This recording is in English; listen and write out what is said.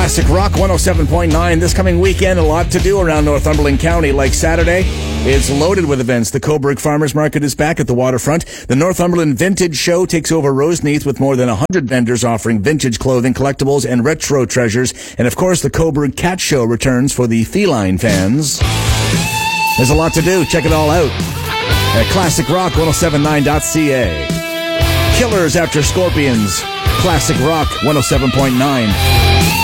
Classic Rock 107.9. This coming weekend, a lot to do around Northumberland County. Like Saturday, it's loaded with events. The Cobourg Farmers Market is back at the waterfront. The Northumberland Vintage Show takes over Roseneath with more than 100 vendors offering vintage clothing, collectibles, and retro treasures. And of course, the Cobourg Cat Show returns for the feline fans. There's a lot to do. Check it all out at classicrock1079.ca. Killers after Scorpions. Classic Rock 107.9.